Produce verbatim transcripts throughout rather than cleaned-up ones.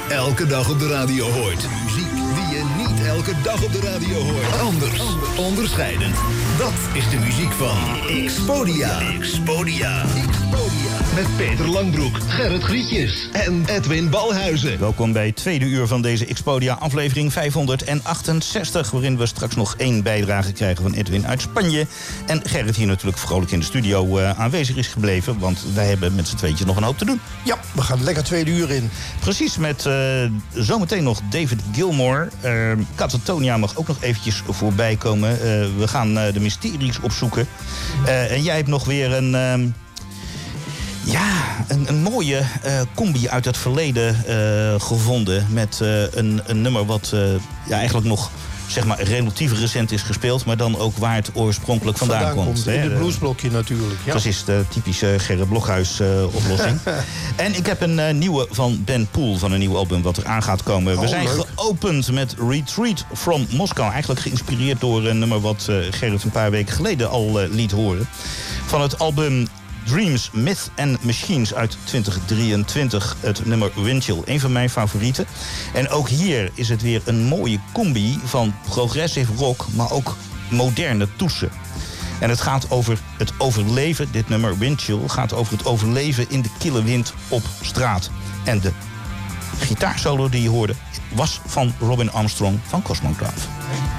elke dag op de radio hoort. Muziek die je niet elke dag op de radio hoort. Anders, onderscheidend. Dat is de muziek van Expodia. Expodia. Expodia. Met Peter Langbroek, Gerrit Grietjes en Edwin Balhuizen. Welkom bij het tweede uur van deze Expodia aflevering vijfhonderdachtenzestig... waarin we straks nog één bijdrage krijgen van Edwin uit Spanje. En Gerrit hier natuurlijk vrolijk in de studio uh, aanwezig is gebleven... want wij hebben met z'n tweetjes nog een hoop te doen. Ja, we gaan lekker tweede uur in. Precies, met uh, zometeen nog David Gilmour. Uh, Catatonia mag ook nog eventjes voorbij komen. Uh, we gaan uh, de mysteries opzoeken. Uh, en jij hebt nog weer een... Uh, Ja, een, een mooie uh, combi uit het verleden uh, gevonden. Met uh, een, een nummer wat uh, ja, eigenlijk nog zeg maar, relatief recent is gespeeld. Maar dan ook waar het oorspronkelijk vandaan, vandaan komt. komt. In het bluesblokje natuurlijk. Ja. Precies, de typische Gerrit Blokhuis uh, oplossing. En ik heb een uh, nieuwe van Ben Poel, van een nieuw album wat er aan gaat komen. We oh, zijn leuk. geopend met Retreat from Moscow. Eigenlijk geïnspireerd door een nummer wat uh, Gerrit een paar weken geleden al uh, liet horen. Van het album Dreams, Myth and Machines uit twintig drieëntwintig, het nummer Windchill, een van mijn favorieten. En ook hier is het weer een mooie combi van progressive rock, maar ook moderne toetsen. En het gaat over het overleven, dit nummer Windchill, gaat over het overleven in de kille wind op straat. En de gitaarsolo die je hoorde was van Robin Armstrong van Cosmograph.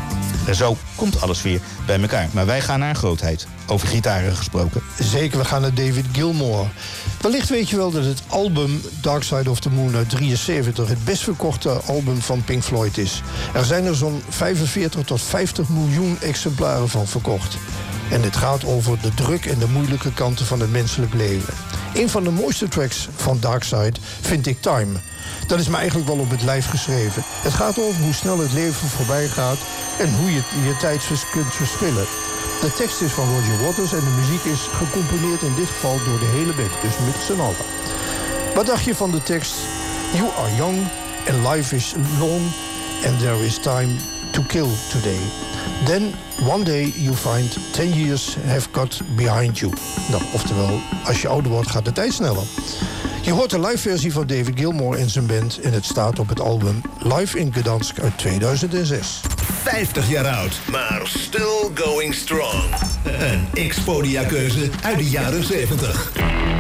En zo komt alles weer bij elkaar. Maar wij gaan naar grootheid. Over gitaren gesproken. Zeker, we gaan naar David Gilmour. Wellicht weet je wel dat het album Dark Side of the Moon uit drieënzeventig... het best verkochte album van Pink Floyd is. Er zijn er zo'n vijfenveertig tot vijftig miljoen exemplaren van verkocht. En het gaat over de druk en de moeilijke kanten van het menselijk leven. Een van de mooiste tracks van Dark Side vind ik Time. Dat is me eigenlijk wel op het lijf geschreven. Het gaat over hoe snel het leven voorbij gaat en hoe je je tijd kunt verspillen. De tekst is van Roger Waters en de muziek is gecomponeerd in dit geval door de hele band, dus met z'n allen. Wat dacht je van de tekst? You are young and life is long and there is time to kill today. Then one day you find ten years have got behind you. Nou, oftewel, als je ouder wordt gaat de tijd sneller. Je hoort de live versie van David Gilmour en zijn band en het staat op het album Live in Gdansk uit tweeduizend zes. vijftig jaar oud, maar still going strong. Een Expodia-keuze uit de jaren zeventig.